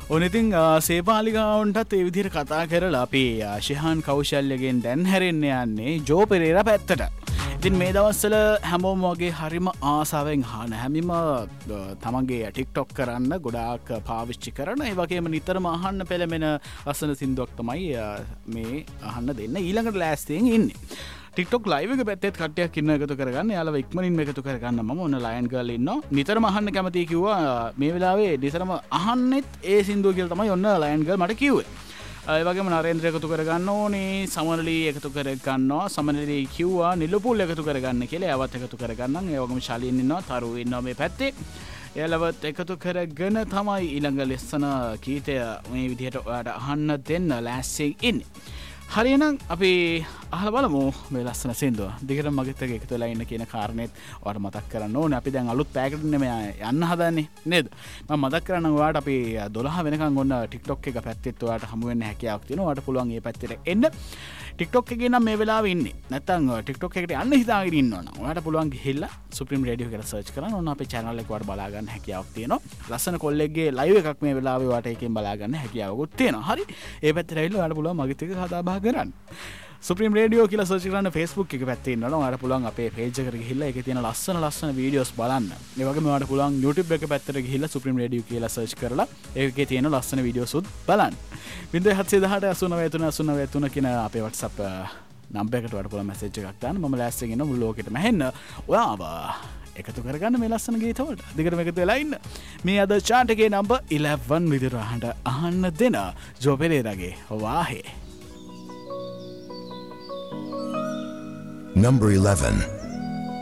ඔනිතින් සේපාලිකාවන්ටත් ඒ විදිහට කතා කරලා අපි ශිහාන් කෞශල්‍යගෙන් දැන් හැරෙන්න යන්නේ ජෝ පෙරේරා පැත්තට. ඉතින් මේ දවස්වල හැමෝම වගේ හරිම ආසාවෙන් අහන හැමිම තමන්ගේ ටික්ටොක් කරන්න ගොඩාක් පාවිච්චි කරන ඒ වගේම නිතරම අහන්න පෙළඹෙන ලස්සන සින්දුවක් තමයි මේ අහන්න දෙන්න ඊළඟට ලෑස්තියෙන් ඉන්නේ. ටික්ටොක් ලයිව් එක පැත්තේ කට්ටියක් ඉන්න එකතු කරගන්න. යාළුව ඉක්මනින්ම එකතු කරගන්න. මම ඔන්න ලයන් ගර්ල් ඉන්නවා. නිතරම අහන්න කැමතියි කිව්වා. මේ වෙලාවේ නිතරම අහන්නෙත් ඒ සින්දුව කියලා තමයි ඔන්න ලයන් ගර්ල් මට කිව්වේ. ඒ වගේම නරේන්ද්‍ර එකතු කරගන්න ඕනේ. සමනලි එකතු කරගන්නවා. සමනලි කිව්වා නිලුපුල් එකතු කරගන්න කියලා. එයාවත් එකතු කරගන්නම්. ඒ වගේම ශාලින් ඉන්නවා. තරු ඉන්නවා මේ පැත්තේ. එයාලවත් එකතු කරගෙන තමයි ඊළඟ ලෙස්සන ගීතය මේ විදිහට ඔයාලට අහන්න දෙන්න ලෑස්තියෙන් ඉන්නේ. හරිනම් අපි අහලා බලමු මේ ලස්සන සින්දුව. දිගටම මගෙත් එක්ක එකතු වෙලා ඉන්න කියන කාරණේත් ඔයාලට මතක් කරන්න ඕනේ. අපි දැන් අලුත් පැයකට නෙමෙයි යන්න හදන්නේ නේද? මම මතක් කරන්නම් ඔයාලට අපි 12 වෙනකන් ඔන්න TikTok එක පැත්තෙත් ඔයාලට හමු වෙන්න හැකියාවක් තියෙනවා. ඔයාලට පුළුවන් මේ පැත්තට එන්න. TikTok එකේ නම් මේ වෙලාවේ ඉන්නේ. නැත්තම් TikTok එකට යන්න හිතාගෙන ඉන්නවනම් ඔයාලට පුළුවන් ගිහිල්ලා Supreme Radio කියලා search කරන්න. ඔන්න අපේ channel එක ඔයාලට බලා ගන්න හැකියාවක් තියෙනවා. ලස්සන කොල්ලෙක්ගේ live එකක් මේ වෙලාවේ ඔයාලට එකෙන් බලා ගන්න හැකියාවකුත් තියෙනවා. හරි. ඒ පැත්තට ඇවිල්ලා ඔයාලට පුළුවන් මගෙත් එක්ක කතා බහ කරන්න. Supreme Radio කියලා search කරන්න Facebook එක පැත්තේ ඉන්නවනම් ඔයාලට පුළුවන් අපේ page එකට ගිහිල්ලා ඒකේ තියෙන ලස්සන videos බලන්න. ඒ වගේම ඔයාලට පුළුවන් YouTube එක පැත්තට ගිහිල්ලා Supreme Radio කියලා search කරලා ඒකේ තියෙන ලස්සන videos උත් බලන්න. 0718899393 කියන අපේ WhatsApp නම්බර් එකට ඔයාලට පුළුවන් message එකක් දාන්න. මම last එකේ ඉන්න මුළු ලෝකෙටම ඇහෙන්න. ඔයාව එකතු කරගන්න මේ ලස්සන ගීත වලට. දිගටම එකතු වෙලා ඉන්න. මේ අද chart එකේ number 11 විදිහට අහන්න දෙන ජෝ පෙරේරාගේ වාහේ. Number 11.